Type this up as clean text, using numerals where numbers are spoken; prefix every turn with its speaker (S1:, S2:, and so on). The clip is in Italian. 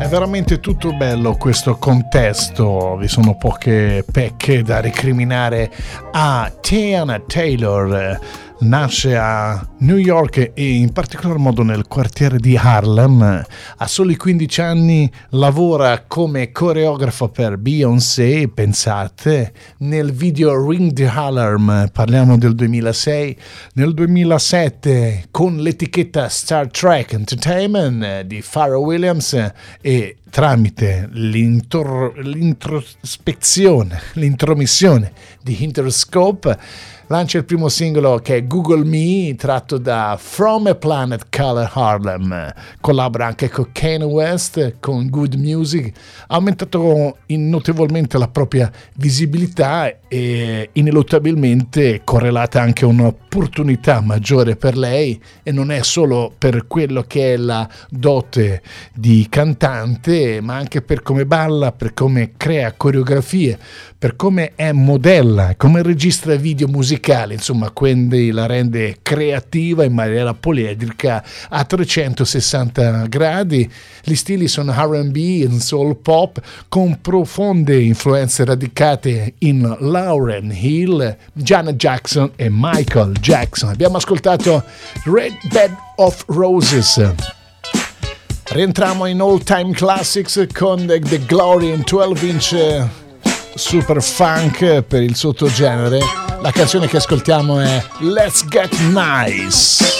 S1: È veramente tutto bello questo contesto, vi sono poche pecche da recriminare a Teyana Taylor. Nasce a New York e in particolar modo nel quartiere di Harlem. A soli 15 anni lavora come coreografo per Beyoncé, pensate, nel video Ring the Alarm, parliamo del 2006. Nel 2007 con l'etichetta Star Trek Entertainment di Pharrell Williams e tramite l'intromissione di Interscope lancia il primo singolo che è Google Me, tratto da From a Planet Called Harlem. Collabora anche con Kanye West, con Good Music, ha aumentato notevolmente la propria visibilità e ineluttabilmente correlata anche un'opportunità maggiore per lei, e non è solo per quello che è la dote di cantante, ma anche per come balla, per come crea coreografie, per come è modella, come registra video musicali, insomma, quindi la rende creativa in maniera poliedrica a 360 gradi. Gli stili sono R&B e soul pop con profonde influenze radicate in Lauryn Hill, Janet Jackson e Michael Jackson. Abbiamo ascoltato Red Bed of Roses. Rientriamo in All Time Classics con The Glory in 12-inch super funk per il sottogenere. La canzone che ascoltiamo è Let's Get Nice.